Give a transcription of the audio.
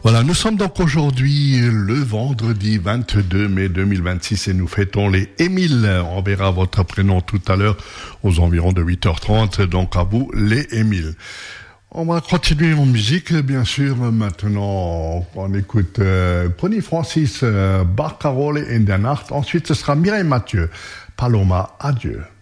Voilà, nous sommes donc aujourd'hui le vendredi 22 mai 2026 et nous fêtons les Émile. On verra votre prénom tout à l'heure aux environs de 8h30, donc à vous les Émile. On va continuer en musique, bien sûr. Maintenant, on écoute Pony Francis, Barcarolle in der Nacht. Ensuite, ce sera Mireille Mathieu, Paloma, adieu.